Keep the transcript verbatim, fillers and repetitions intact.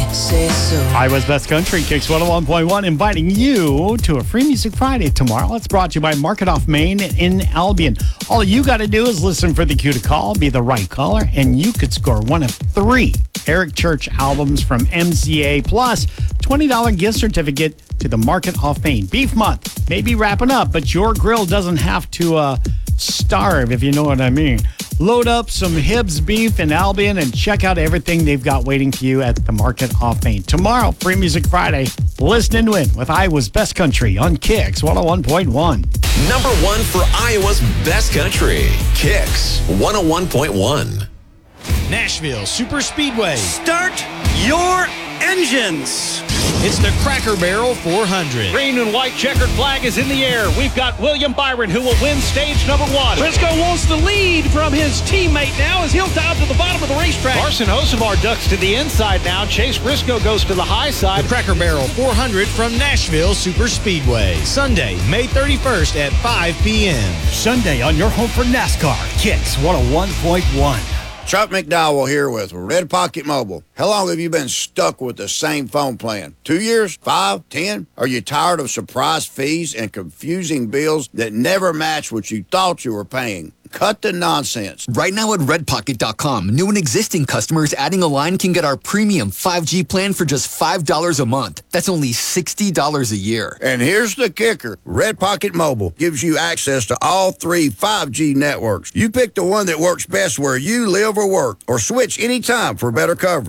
say so. Iowa's Best Country, Kicks one oh one point one, inviting you to a Free Music Friday tomorrow. It's brought to you by Market Off Main in Albion. All you got to do is listen for the cue to call, be the right caller, and you could score one of three Eric Church albums from M C A, plus twenty dollars gift certificate to the Market Off Main. Beef Month may be wrapping up, but your grill doesn't have to uh, starve, if you know what I mean. Load up some Hibbs beef in Albion and check out everything they've got waiting for you at the Market Off Main. Tomorrow, Free Music Friday. Listen and win with Iowa's Best Country on Kicks one oh one point one. Number one for Iowa's Best Country, Kicks one oh one point one. Nashville Super Speedway. Start your engines. It's the Cracker Barrel four hundred. Green and white checkered flag is in the air. We've got William Byron who will win stage number one. Briscoe wants the lead from his teammate now as he'll dive to the bottom of the racetrack. Carson Hocevar ducks to the inside now. Chase Briscoe goes to the high side. The Cracker Barrel four hundred from Nashville Super Speedway. Sunday, May thirty-first at five p.m. Sunday on your home for NASCAR, Kicks one oh one point one. Chuck McDowell here with Red Pocket Mobile. How long have you been stuck with the same phone plan? Two years? Five? Ten? Are you tired of surprise fees and confusing bills that never match what you thought you were paying? Cut the nonsense. Right now at red pocket dot com, new and existing customers adding a line can get our premium five G plan for just five dollars a month. That's only sixty dollars a year. And here's the kicker. Red Pocket Mobile gives you access to all three five G networks. You pick the one that works best where you live or work, or switch anytime for better coverage.